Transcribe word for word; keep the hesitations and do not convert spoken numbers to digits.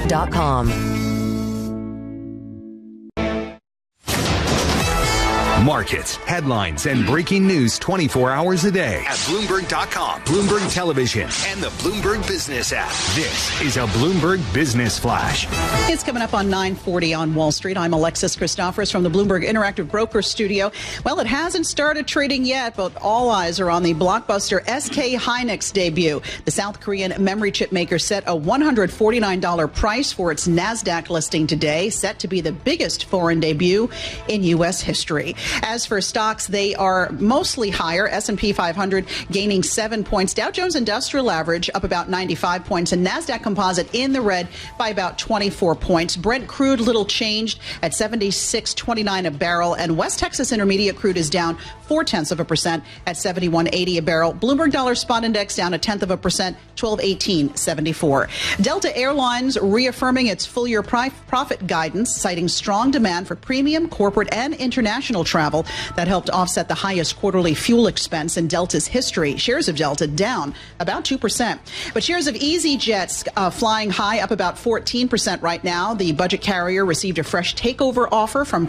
dot com. Markets, headlines, and breaking news twenty-four hours a day at Bloomberg dot com, Bloomberg Television, and the Bloomberg Business app. This is a Bloomberg Business Flash. It's coming up on nine forty on Wall Street. I'm Alexis Christophorous from the Bloomberg Interactive Broker Studio. Well, it hasn't started trading yet, but all eyes are on the blockbuster S K Hynix debut. The South Korean memory chip maker set a one hundred forty-nine dollars price for its NASDAQ listing today, set to be the biggest foreign debut in U S history. As for stocks, they are mostly higher. S and P five hundred gaining seven points. Dow Jones Industrial Average up about ninety-five points. And NASDAQ Composite in the red by about twenty-four points. Brent crude little changed at seventy-six twenty-nine a barrel. And West Texas Intermediate crude is down four tenths of a percent at seventy-one eighty a barrel. Bloomberg Dollar Spot Index down a tenth of a percent, twelve eighteen seventy-four. Delta Airlines reaffirming its full year profit guidance, citing strong demand for premium, corporate, and international travel that helped offset the highest quarterly fuel expense in Delta's history. Shares of Delta down about two percent. But shares of EasyJet uh, flying high, up about fourteen percent right now. The budget carrier received a fresh takeover offer from